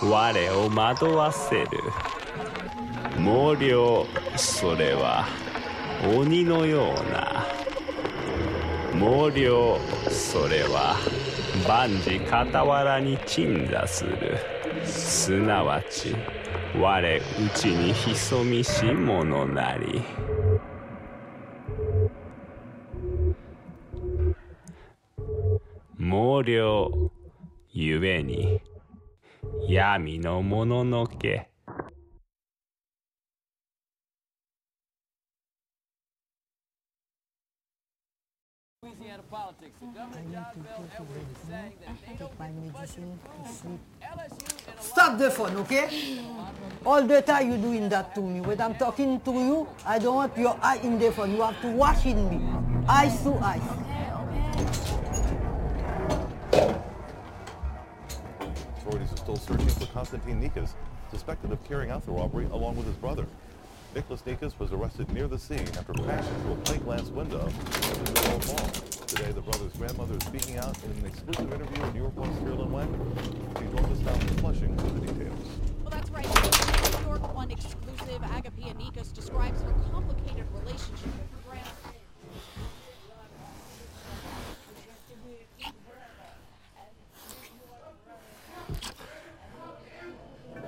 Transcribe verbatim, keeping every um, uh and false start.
我を惑わせる。毛量、それは鬼のような。毛量、それは万事傍らに鎮座する。すなわち我内に潜みし者なり。毛量ゆえに闇のもののけ。 Stop the phone, okay? All the time you doing that to me. When I'm talking to you, I don't want your eye in the phone. You have to watch in me. Eyes to eyes. Authorities are still searching for Konstantin Nikas, suspected of carrying out the robbery along with his brother. Nicholas Nikas was arrested near the scene after crashing through a plate glass window at the New York Mall. Today, the brother's grandmother is speaking out in an exclusive interview with New York Post Carolyn Wagner. She joins us now.